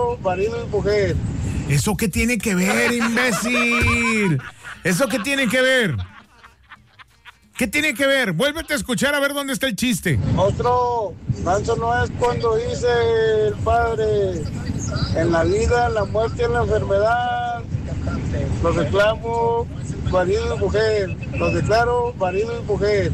declaro marido y mujer. ¿Eso qué tiene que ver, imbécil? ¿Eso qué tiene que ver? ¿Qué tiene que ver? Vuélvete a escuchar a ver dónde está el chiste. Otro, manso no es cuando dice el padre, en la vida, en la muerte, en la enfermedad, los declaro marido y mujer, los declaro marido y mujer.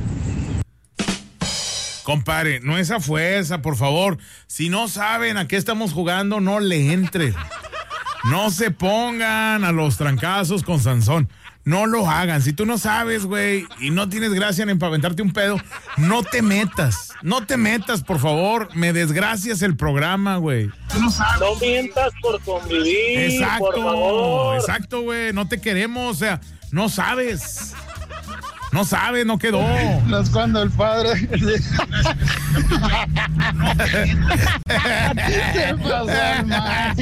Compadre, no es a fuerza, por favor. Si no saben a qué estamos jugando, no le entren. No se pongan a los trancazos con Sansón. No lo hagan. Si tú no sabes, güey, y no tienes gracia en empaventarte un pedo, no te metas. No te metas, por favor. Me desgracias el programa, güey. No mientas por convivir, Exacto, por favor. exacto, güey. No te queremos, o sea, no sabes. No sabes, no quedó. No es cuando el padre... Se pasó el mal.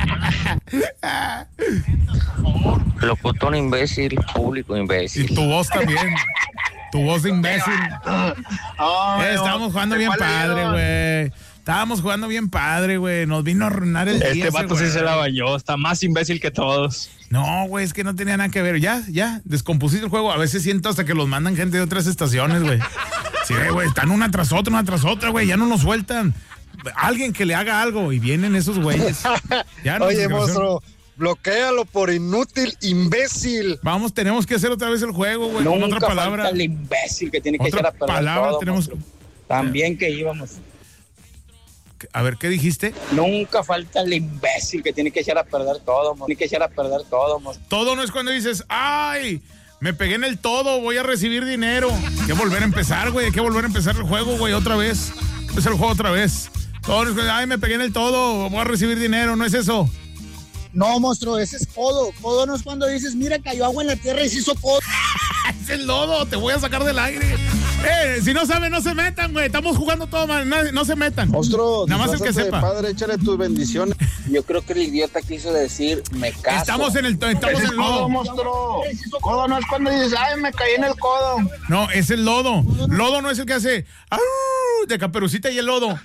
Locutor imbécil, público imbécil. Y tu voz también. Tu voz de imbécil. Estábamos jugando bien padre, güey. Estábamos jugando bien padre, güey. Nos vino a arruinar el día. Este vato sí se la bañó. Está más imbécil que todos. No, güey, es que no tenía nada que ver. Ya, descompusiste el juego. A veces siento hasta que los mandan gente de otras estaciones, güey. Sí, güey, están una tras otra, güey. Ya no nos sueltan. Alguien que le haga algo y vienen esos güeyes. Oye, monstruo, bloquéalo por inútil, imbécil. Vamos, tenemos que hacer otra vez el juego, güey. Con otra palabra. Falta el imbécil que tiene que Otra echar a perder palabra todo, tenemos. También que íbamos. A ver, ¿qué dijiste? Nunca falta el imbécil que tiene que echar a perder todo, tiene que echar a perder todo. Todo no es cuando dices, ¡ay! Me pegué en el todo, voy a recibir dinero. Hay que volver a empezar, güey. Hay que volver a empezar el juego, güey, otra vez. Empezar el juego otra vez. Todo no es cuando, ¡ay! Me pegué en el todo, voy a recibir dinero. No es eso. No, monstruo, ese es codo. Codo no es cuando dices, mira, cayó agua en la tierra y se hizo codo. Es el lodo, te voy a sacar del aire. Si no saben, no se metan, güey. Estamos jugando todo mal, no se metan. Monstruo, nada más el que sepa. Padre, échale tus bendiciones. Yo creo que el idiota quiso decir, me caso. Estamos en el lodo. Monstruo. Codo no es cuando dices, ay, me caí en el codo. No, es el lodo. Lodo no es el que hace de Caperucita y el lodo.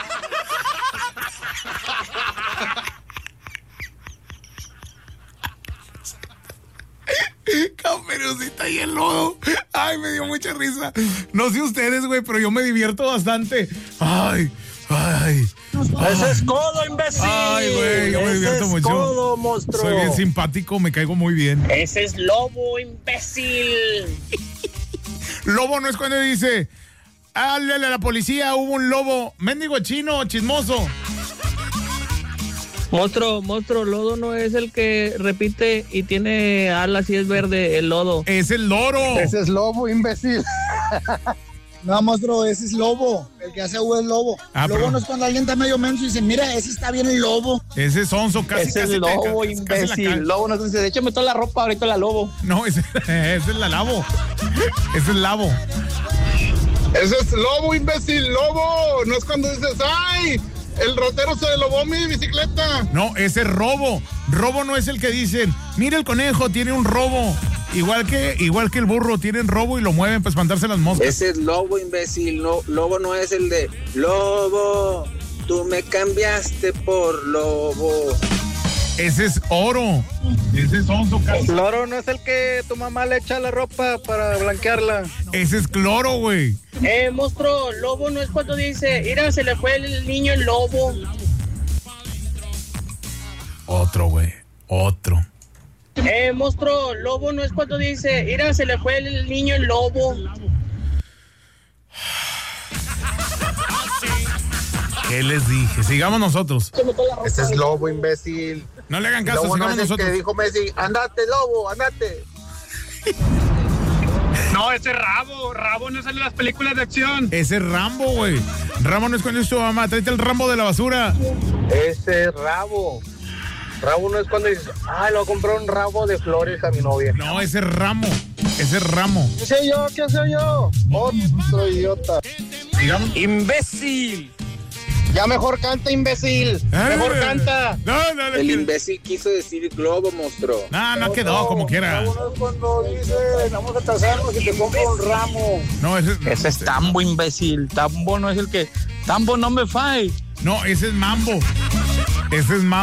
Caperucita y el lodo. Ay, me dio mucha risa. No sé ustedes, güey, pero yo me divierto bastante. Ay. Ese es codo, imbécil. Ay, güey, yo me divierto mucho. Codo, monstruo. Soy bien simpático, me caigo muy bien. Ese es lobo, imbécil. Lobo no es cuando dice, háblale a la policía, hubo un lobo. Mendigo chino, chismoso. Monstruo, lodo no es el que repite y tiene alas y es verde, el lodo. Es el loro. Ese es lobo, imbécil. No, monstruo, ese es lobo. El que hace U es lobo. Lobo no es cuando alguien está medio menso y dice, mira, ese está bien el lobo. Ese es sonso, casi. Ese es lobo, imbécil. Lobo no dice, échame toda la ropa, ahorita la lobo. No, ese es la lavo. Ese es lavo. Ese es lobo, imbécil, lobo. No es cuando dices, ay, el rotero se lobó mi bicicleta. No, ese es robo. Robo no es el que dicen, mira el conejo, tiene un robo. Igual que el burro, tienen robo y lo mueven para espantarse las moscas. Ese es lobo, imbécil. No, lobo no es el de lobo, tú me cambiaste por lobo. Ese es oro. Ese es sonso, casi. El oro no es el que tu mamá le echa la ropa para blanquearla. Ese es cloro, güey. Monstruo, lobo no es cuando dice, mira, se le fue el niño el lobo. Otro, güey. Otro. Monstruo, lobo no es cuando dice, mira, se le fue el niño el lobo. ¿Qué les dije? Sigamos nosotros. Ese es lobo, imbécil. No le hagan caso, Lobo sigamos no es el nosotros. que dijo Messi, andate, lobo, andate. No, ese es Rabo. Rabo no sale en las películas de acción. Ese es Rambo, güey. Rambo no es cuando dice tu mamá, tráete el Rambo de la basura. Ese es Rabo. Rabo no es cuando dices, ay, le voy a comprar un rabo de flores a mi novia. No, ese es Ramo. Ese es Ramo. ¿Qué sé yo? Otro idiota. Digamos. ¡Imbécil! Ya mejor canta, imbécil. Mejor canta. No, El imbécil quiso decir globo, monstruo. No quedó como quiera. Rabo no es cuando dice, vamos a casarnos y te compro un ramo. No, Ese es Tambo, imbécil. Tambo no es el que... Tambo no me fae. No, ese es Mambo. Ese es Mambo.